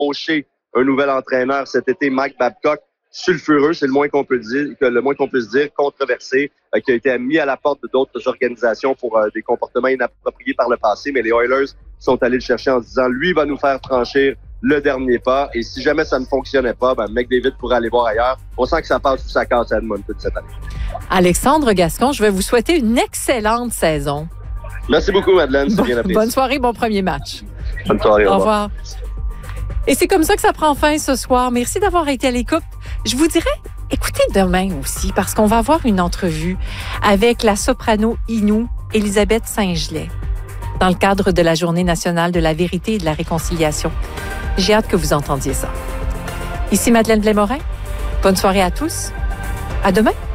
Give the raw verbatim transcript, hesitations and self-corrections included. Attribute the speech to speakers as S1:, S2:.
S1: embauché un nouvel entraîneur cet été, Mike Babcock, sulfureux, c'est le moins qu'on peut dire, que le moins qu'on puisse dire, controversé, euh, qui a été mis à la porte d'autres organisations pour euh, des comportements inappropriés par le passé, mais les Oilers sont allés le chercher en se disant, lui va nous faire franchir le dernier pas, et si jamais ça ne fonctionnait pas, ben McDavid pourrait aller voir ailleurs. On sent que ça passe sous sa casse à Edmonton cette année.
S2: Alexandre Gascon, je vais vous souhaiter une excellente saison.
S1: Merci beaucoup, Madeleine, c'est
S2: bon,
S1: bien apprécié.
S2: Bonne soirée, bon premier match.
S1: Bonne soirée,
S2: au revoir. Au revoir. Et c'est comme ça que ça prend fin ce soir. Merci d'avoir été à l'écoute. Je vous dirais, écoutez demain aussi, parce qu'on va avoir une entrevue avec la soprano Inou, Élisabeth Saint-Gelais, dans le cadre de la Journée nationale de la vérité et de la réconciliation. J'ai hâte que vous entendiez ça. Ici Madeleine Blais-Morin. Bonne soirée à tous. À demain.